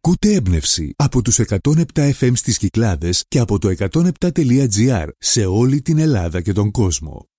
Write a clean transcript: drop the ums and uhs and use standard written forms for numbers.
Ακούτε έμπνευση από τους 107 FM στις Κυκλάδες και από το 107.gr σε όλη την Ελλάδα και τον κόσμο.